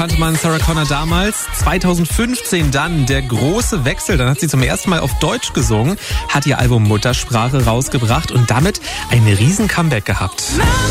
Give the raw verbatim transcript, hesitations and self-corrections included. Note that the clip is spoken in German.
kannte man Sarah Connor damals. zweitausendfünfzehn dann der große Wechsel. Dann hat sie zum ersten Mal auf Deutsch gesungen, hat ihr Album Muttersprache rausgebracht und damit ein riesen Comeback gehabt.